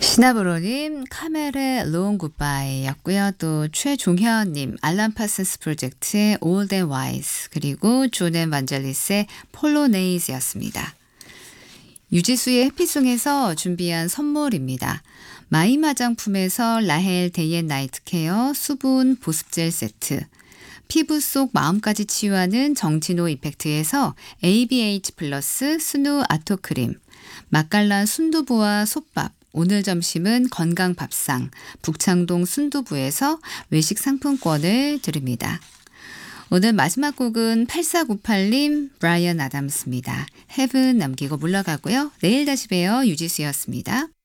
시나브로님, 카멜의 롱 굿바이였고요. 또 최종현님, 알람 파슨스 프로젝트의 Old and Wise, 그리고 존 앤 반젤리스의 폴로네이즈였습니다. 유지수의 해피송에서 준비한 선물입니다. 마임 화장품에서 라헬 데이앤나이트 케어 수분 보습젤 세트, 피부 속 마음까지 치유하는 정진호 이펙트에서 ABH 플러스 스누 아토크림, 맛깔난 순두부와 솥밥, 오늘 점심은 건강밥상, 북창동 순두부에서 외식 상품권을 드립니다. 오늘 마지막 곡은 8498님 브라이언 아담스입니다. 헤븐 남기고 물러가고요. 내일 다시 봬요. 유지수였습니다.